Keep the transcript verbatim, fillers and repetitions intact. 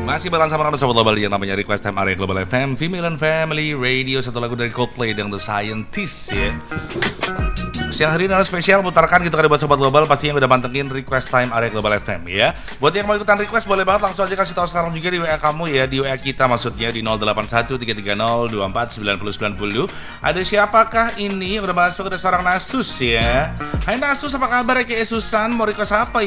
Masih bareng sama Sobat Global yang namanya Request Time Area Global F M, Female and Family Radio. Satu lagu dari Coldplay dengan The Scientist ya. Siang hari ini adalah spesial putarkan gitu kan buat Sobat Global pastinya udah mantengin Request Time Area Global F M ya. Buat yang mau ikutan request boleh banget langsung aja kasih tahu sekarang juga di W A kamu ya, di W A kita maksudnya di nol delapan satu tiga tiga nol dua empat sembilan nol sembilan nol. Ada siapakah ini yang udah masuk, ada seorang Nasus ya. Hai Nasus, apa kabar ya, kayak Susan, mau request apa